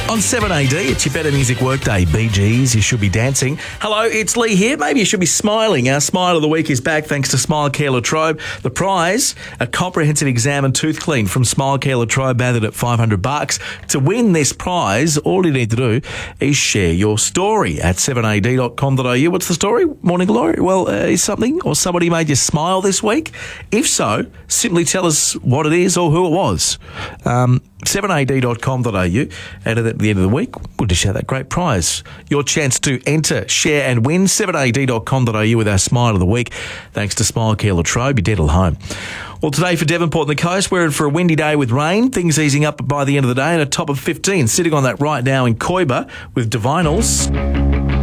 On 7AD, it's your Better Music Workday. BGs, you should be dancing. Hello, it's Lee here. Maybe you should be smiling. Our Smile of the Week is back thanks to Smile Care La Trobe. The prize, a comprehensive exam and tooth clean from Smile Care La Trobe, valued at $500. To win this prize, all you need to do is share your story at 7ad.com.au. What's the story? Morning Glory? Well, is something or somebody made you smile this week? If so, simply tell us what it is or who it was. 7ad.com.au, and at the end of the week, we'll dish out that great prize. Your chance to enter, share and win, 7ad.com.au with our Smile of the Week. Thanks to Smile Care La Trobe, your dental home. Well, today for Devonport and the coast, we're in for a windy day with rain. Things easing up by the end of the day and a top of 15. Sitting on that right now in Koiba with Divinals.